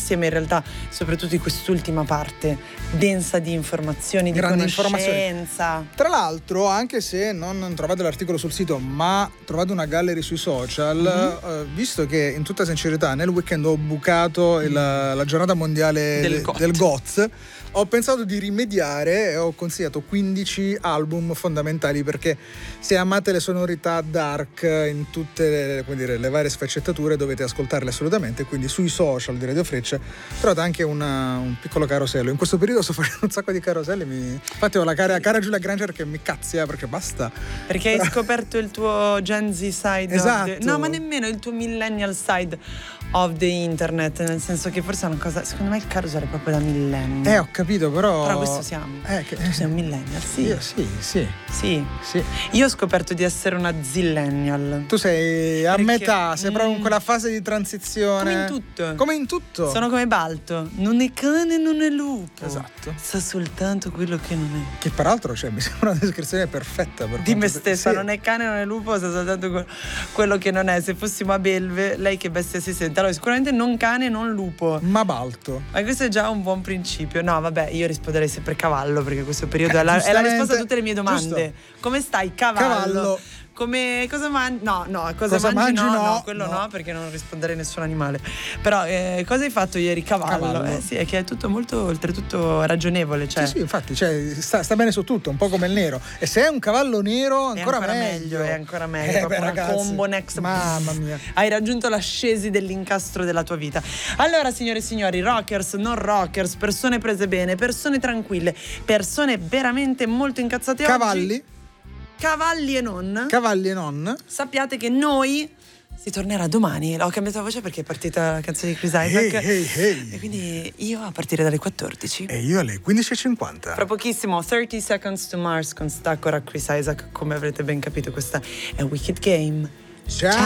insieme in realtà, soprattutto in quest'ultima parte, densa di informazioni, di grandi conoscenza. Tra l'altro, anche se non trovate l'articolo sul sito, ma trovate una gallery sui social, visto che in tutta sincerità nel weekend ho bucato la giornata mondiale del GOTS, ho pensato di rimediare e ho consigliato 15 album fondamentali, perché se amate le sonorità dark in tutte le varie sfaccettature dovete ascoltarle assolutamente. Quindi sui social di Radio Frecce trovate anche un piccolo carosello. In questo periodo sto facendo un sacco di caroselli, infatti ho la cara Giulia Granger che mi cazzia perché basta. Perché hai scoperto il tuo Gen Z side. Esatto. No, ma nemmeno il tuo millennial side of the internet, nel senso che forse è una cosa, secondo me il carosello è proprio da millennial. Ho capito, però questo siamo. Tu sei un millennial, sì. Io sì. Io ho scoperto di essere una zillennial. Tu sei a metà, sei proprio in quella fase di transizione. Come in tutto. Sono come Balto, non è cane, non è lupo. Esatto. Sa soltanto quello che non è. Che peraltro, mi sembra una descrizione perfetta di me stessa, non è cane, non è lupo, sa soltanto quello che non è. Se fossimo a Belve, lei che bestia si sente? Allora, sicuramente non cane, non lupo, ma Balto. Ma questo è già un buon principio. No, vabbè, io risponderei sempre cavallo, perché questo periodo è la risposta a tutte le mie domande. Giusto. Come stai, cavallo? Cosa mangi? No, cosa mangi? No, quello no, perché non risponderei a nessun animale. Però cosa hai fatto ieri, cavallo? Sì, è che è tutto molto, oltretutto, ragionevole. Cioè. Sì, infatti, sta bene su tutto, un po' come il nero. E se è un cavallo nero, ancora meglio. È ancora meglio. Proprio una combo next. Mamma mia. Hai raggiunto l'ascesi dell'incastro della tua vita. Allora, signore e signori, rockers, non rockers, persone prese bene, persone tranquille, persone veramente molto incazzate oggi. Cavalli e non. Sappiate che noi si tornerà domani. Ho cambiato la voce perché è partita la canzone di Chris Isaak. Hey. E quindi io a partire dalle 14. E io alle 15:50. Fra pochissimo 30 Seconds to Mars con Stacco a Chris Isaak. Come avrete ben capito, questa è Wicked Game. Ciao.